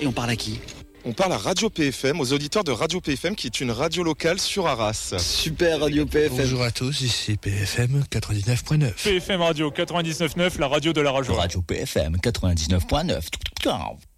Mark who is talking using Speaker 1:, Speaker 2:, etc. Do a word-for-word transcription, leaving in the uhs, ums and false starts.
Speaker 1: Et on parle à qui ?
Speaker 2: On parle à Radio P F M, aux auditeurs de Radio P F M, qui est une radio locale sur Arras.
Speaker 1: Super, Radio P F M.
Speaker 3: Bonjour à tous, ici P F M quatre-vingt-dix-neuf point neuf.
Speaker 4: P F M Radio quatre-vingt-dix-neuf point neuf, la radio de la région.
Speaker 5: Radio P F M quatre-vingt-dix-neuf point neuf.